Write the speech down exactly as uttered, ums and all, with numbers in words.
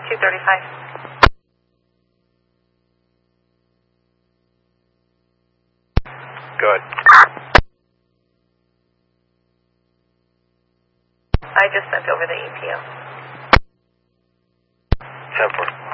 two thirty-five. Good. I just sent over the E P O. ten four.